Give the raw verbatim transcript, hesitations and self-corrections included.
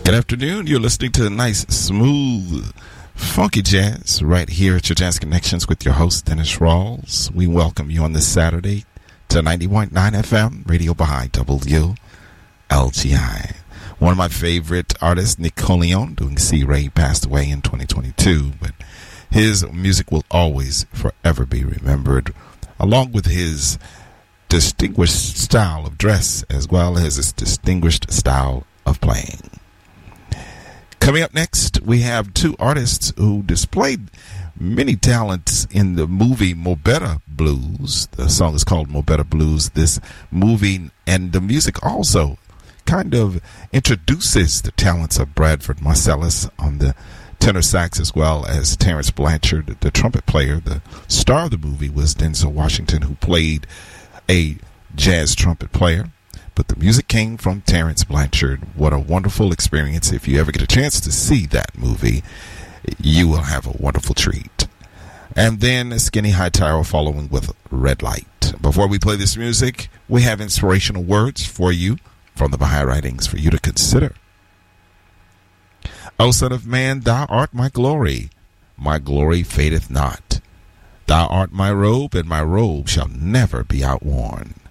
Good afternoon. You're listening to nice, smooth, funky jazz right here at your Jazz Connections with your host, Dennis Rawls. We welcome you on this Saturday to ninety point nine F M, Radio Baha'i W L G I. One of my favorite artists, Nicoleon, doing C-Ray, passed away in twenty twenty-two, but his music will always, forever be remembered, along with his distinguished style of dress as well as his distinguished style of playing. Coming up next, we have two artists who displayed many talents in the movie Mo Better Blues. The song is called Mo Better Blues. This movie and the music also kind of introduces the talents of Bradford Marcellus on the tenor sax, as well as Terrence Blanchard, the trumpet player. The star of the movie was Denzel Washington, who played a jazz trumpet player. But the music came from Terrence Blanchard. What a wonderful experience. If you ever get a chance to see that movie, you will have a wonderful treat. And then Skinny Hightower following with Red Light. Before we play this music, we have inspirational words for you from the Baha'i writings for you to consider. O Son of Man, thou art my glory. My glory fadeth not. Thou art my robe, and my robe shall never be outworn.